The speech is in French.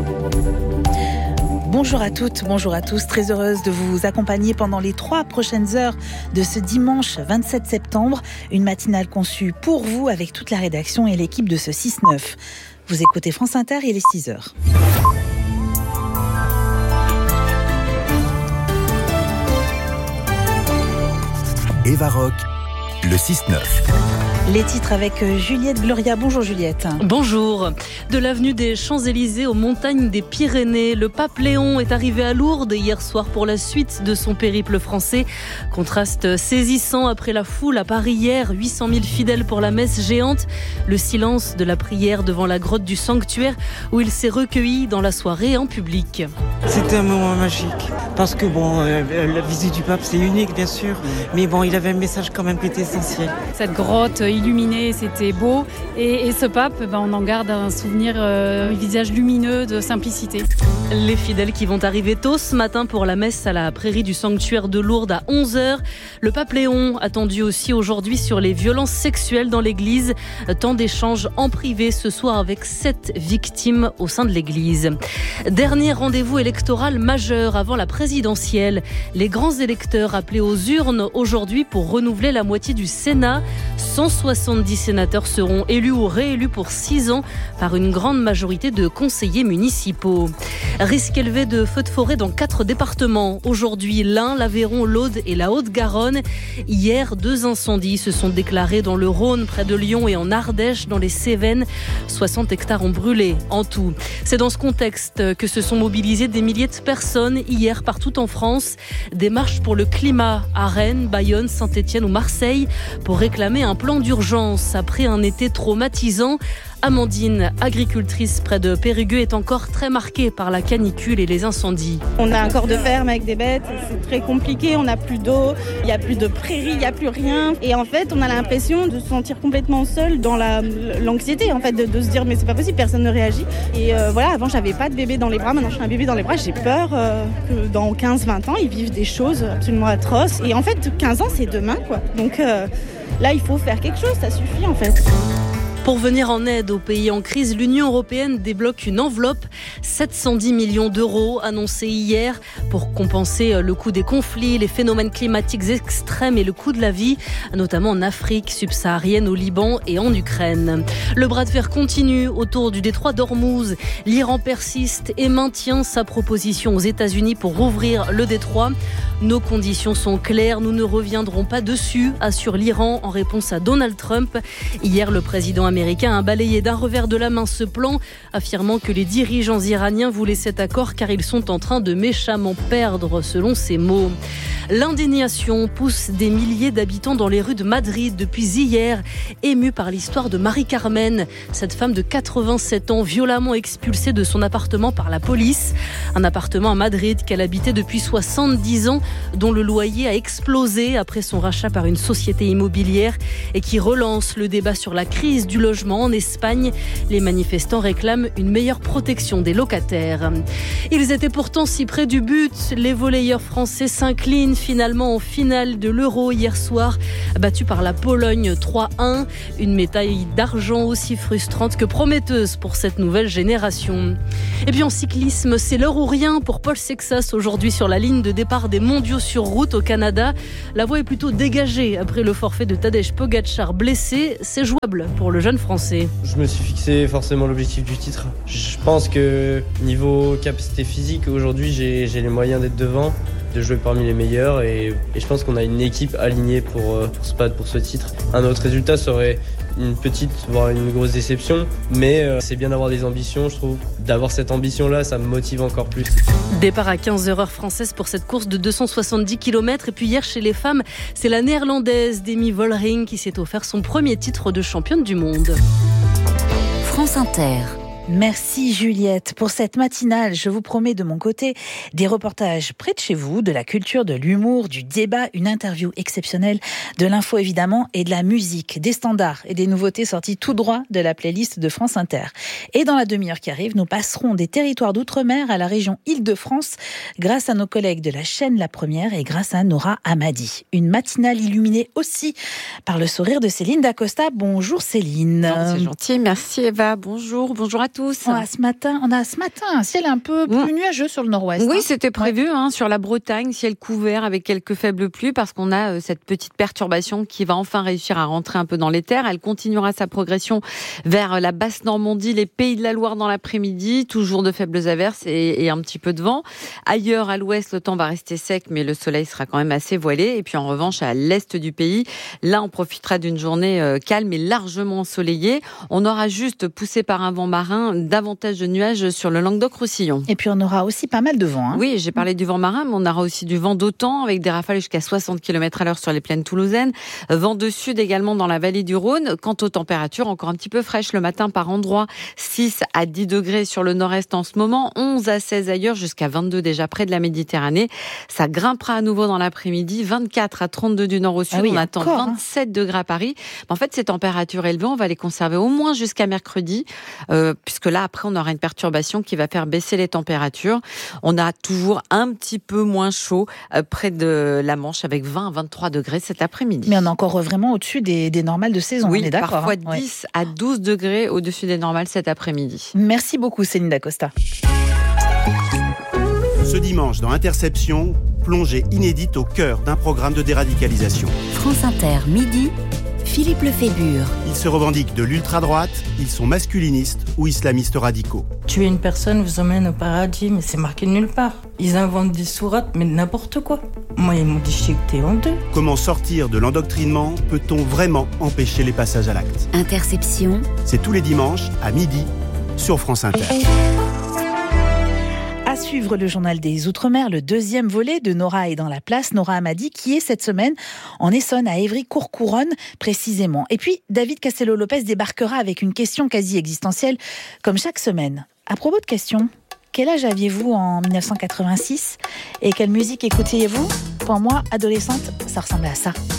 Bonjour à toutes, bonjour à tous. Très heureuse de vous accompagner pendant les 3 prochaines heures de ce dimanche 27 septembre. Une matinale conçue pour vous avec toute la rédaction et l'équipe de ce 6-9. Vous écoutez France Inter, il est 6h. Eva Rock, le 6-9. Les titres avec Juliette Gloria. Bonjour Juliette. Bonjour. De l'avenue des Champs-Élysées aux montagnes des Pyrénées, le pape Léon est arrivé à Lourdes hier soir pour la suite de son périple français. Contraste saisissant après la foule à Paris hier, 800 000 fidèles pour la messe géante. Le silence de la prière devant la grotte du sanctuaire où il s'est recueilli dans la soirée en public. C'était un moment magique parce que la visite du pape c'est unique bien sûr, mais il avait un message quand même qui était essentiel. Cette grotte illuminée, c'était beau et ce pape, on en garde un souvenir, un visage lumineux de simplicité. Les fidèles qui vont arriver tôt ce matin pour la messe à la prairie du sanctuaire de Lourdes à 11h. Le pape Léon attendu aussi aujourd'hui sur les violences sexuelles dans l'église. Tant d'échanges en privé ce soir avec 7 victimes au sein de l'église. Dernier rendez-vous électoral majeur avant la présidentielle. Les grands électeurs appelés aux urnes aujourd'hui pour renouveler la moitié du Sénat. 170 sénateurs seront élus ou réélus pour 6 ans par une grande majorité de conseillers municipaux. Risque élevé de feux de forêt dans 4 départements. Aujourd'hui, l'Ain, l'Aveyron, l'Aude et la Haute-Garonne. Hier, 2 incendies se sont déclarés dans le Rhône, près de Lyon et en Ardèche, dans les Cévennes. 60 hectares ont brûlé en tout. C'est dans ce contexte que se sont mobilisés des milliers de personnes hier partout en France. Des marches pour le climat à Rennes, Bayonne, Saint-Étienne ou Marseille pour réclamer un plan d'urgence après un été traumatisant. Amandine, agricultrice près de Périgueux, est encore très marquée par la canicule et les incendies. On a un corps de ferme avec des bêtes, c'est très compliqué, on n'a plus d'eau, il n'y a plus de prairies, il n'y a plus rien. Et en fait, on a l'impression de se sentir complètement seul dans l'anxiété, en fait, de se dire mais c'est pas possible, personne ne réagit. Et avant j'avais pas de bébé dans les bras, maintenant j'ai un bébé dans les bras, j'ai peur que dans 15-20 ans, ils vivent des choses absolument atroces. Et en fait, 15 ans, c'est demain, quoi. Donc là, il faut faire quelque chose, ça suffit en fait. Pour venir en aide aux pays en crise, l'Union européenne débloque une enveloppe, 710 millions d'euros annoncée hier pour compenser le coût des conflits, les phénomènes climatiques extrêmes et le coût de la vie, notamment en Afrique subsaharienne, au Liban et en Ukraine. Le bras de fer continue autour du détroit d'Ormuz. L'Iran persiste et maintient sa proposition aux États-Unis pour rouvrir le détroit. Nos conditions sont claires, nous ne reviendrons pas dessus, assure l'Iran en réponse à Donald Trump. Hier, le président américain a balayé d'un revers de la main ce plan, affirmant que les dirigeants iraniens voulaient cet accord car ils sont en train de méchamment perdre, selon ses mots. L'indignation pousse des milliers d'habitants dans les rues de Madrid depuis hier, émus par l'histoire de Marie-Carmen, cette femme de 87 ans violemment expulsée de son appartement par la police. Un appartement à Madrid qu'elle habitait depuis 70 ans, dont le loyer a explosé après son rachat par une société immobilière et qui relance le débat sur la crise du logement en Espagne. Les manifestants réclament une meilleure protection des locataires. Ils étaient pourtant si près du but. Les volleyeurs français s'inclinent finalement en finale de l'Euro hier soir, battus par la Pologne 3-1. Une médaille d'argent aussi frustrante que prometteuse pour cette nouvelle génération. Et puis en cyclisme, c'est l'heure ou rien pour Paul Sexas aujourd'hui sur la ligne de départ des mondiaux sur route au Canada. La voie est plutôt dégagée après le forfait de Tadej Pogačar blessé. C'est jouable pour le jeune français. Je me suis fixé forcément l'objectif du titre. Je pense que niveau capacité physique, aujourd'hui j'ai les moyens d'être devant, de jouer parmi les meilleurs et je pense qu'on a une équipe alignée pour se battre pour ce titre. Un autre résultat serait une petite, voire une grosse déception, mais c'est bien d'avoir des ambitions, je trouve. D'avoir cette ambition-là, ça me motive encore plus. Départ à 15h heure française pour cette course de 270 km. Et puis hier, chez les femmes, c'est la néerlandaise Demi Vollering qui s'est offert son premier titre de championne du monde. France Inter. Merci Juliette. Pour cette matinale, je vous promets de mon côté des reportages près de chez vous, de la culture, de l'humour, du débat, une interview exceptionnelle, de l'info évidemment et de la musique, des standards et des nouveautés sorties tout droit de la playlist de France Inter. Et dans la demi-heure qui arrive, nous passerons des territoires d'outre-mer à la région Île-de-France grâce à nos collègues de la chaîne La Première et grâce à Nora Hamadi. Une matinale illuminée aussi par le sourire de Céline Dacosta. Bonjour Céline. Non, c'est gentil, merci Eva. Bonjour à tous. tous. On a ce matin un ciel un peu plus nuageux sur le nord-ouest. Oui, c'était prévu sur la Bretagne, ciel couvert avec quelques faibles pluies parce qu'on a cette petite perturbation qui va enfin réussir à rentrer un peu dans les terres. Elle continuera sa progression vers la basse Normandie, les Pays de la Loire dans l'après-midi, toujours de faibles averses et un petit peu de vent. Ailleurs, à l'ouest, le temps va rester sec, mais le soleil sera quand même assez voilé. Et puis en revanche, à l'est du pays, là, on profitera d'une journée calme et largement ensoleillée. On aura juste, poussé par un vent marin, davantage de nuages sur le Languedoc-Roussillon. Et puis on aura aussi pas mal de vent. Oui, j'ai parlé du vent marin, mais on aura aussi du vent d'OTAN avec des rafales jusqu'à 60 km/h sur les plaines toulousaines. Vent de sud également dans la vallée du Rhône. Quant aux températures, encore un petit peu fraîches le matin par endroits. 6 à 10 degrés sur le nord-est en ce moment, 11 à 16 ailleurs, jusqu'à 22 déjà près de la Méditerranée. Ça grimpera à nouveau dans l'après-midi, 24 à 32 du nord au sud. On attend 27 degrés à Paris. En fait, ces températures élevées, on va les conserver au moins jusqu'à mercredi, puisque là, après, on aura une perturbation qui va faire baisser les températures. On a toujours un petit peu moins chaud près de la Manche, avec 20 à 23 degrés cet après-midi. Mais on est encore vraiment au-dessus des normales de saison, oui, on est d'accord. Parfois 10 à 12 degrés au-dessus des normales cet après-midi. Merci beaucoup Céline Dacosta. Ce dimanche dans Interception, plongée inédite au cœur d'un programme de déradicalisation. France Inter, midi, Philippe Lefébure. Ils se revendiquent de l'ultra-droite, ils sont masculinistes ou islamistes radicaux. Tuer une personne vous emmène au paradis, mais c'est marqué nulle part. Ils inventent des sourates, mais n'importe quoi. Moi, ils m'ont déchiqueté en deux. Comment sortir de l'endoctrinement? Peut-on vraiment empêcher les passages à l'acte? Interception. C'est tous les dimanches à midi sur France Inter. À suivre le journal des Outre-mer, le deuxième volet de Nora est dans la place. Nora Hamadi qui est cette semaine en Essonne, à Évry-Courcouronnes précisément. Et puis David Castello-Lopez débarquera avec une question quasi existentielle comme chaque semaine. À propos de questions, quel âge aviez-vous en 1986 et quelle musique écoutiez-vous? Pour moi, adolescente, ça ressemblait à ça.